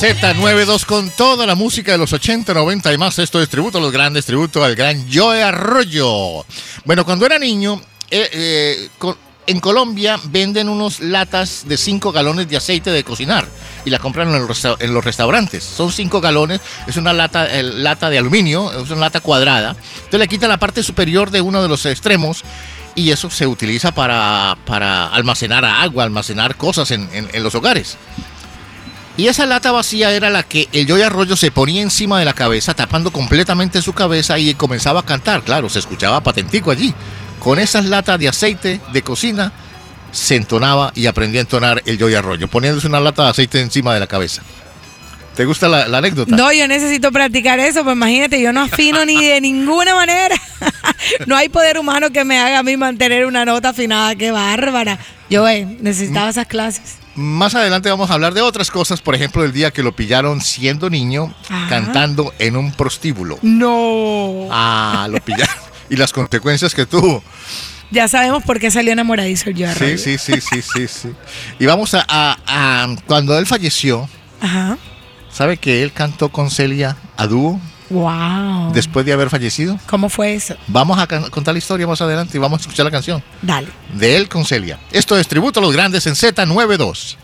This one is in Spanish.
Z92 con toda la música de los 80, 90 y más. Esto es tributo a los grandes, tributo al gran Joey Arroyo. Bueno, cuando era niño, en Colombia venden unos latas de 5 galones de aceite de cocinar y la compran en los restaurantes. Son 5 galones, es una lata de aluminio, es una lata cuadrada. Entonces le quitan la parte superior de uno de los extremos y eso se utiliza para almacenar agua, almacenar cosas en los hogares. Y esa lata vacía era la que el Joey Arroyo se ponía encima de la cabeza, tapando completamente su cabeza y comenzaba a cantar. Claro, se escuchaba patentico allí. Con esas latas de aceite de cocina se entonaba y aprendía a entonar el Joey Arroyo, poniéndose una lata de aceite encima de la cabeza. ¿Te gusta la anécdota? No, yo necesito practicar eso, pues imagínate, yo no afino ni de ninguna manera. No hay poder humano que me haga a mí mantener una nota afinada, qué bárbara. Yo necesitaba esas clases. Más adelante vamos a hablar de otras cosas, por ejemplo, el día que lo pillaron siendo niño cantando en un prostíbulo. No. Lo pillaron y las consecuencias que tuvo. Ya sabemos por qué salió enamoradizo el Joey Arroyo. Sí. Y vamos a cuando él falleció, ¿sabe que él cantó con Celia a dúo? Wow. Después de haber fallecido. ¿Cómo fue eso? Vamos a contar la historia más adelante y vamos a escuchar la canción. Dale. De él con Celia. Esto es Tributo a los Grandes en Z92.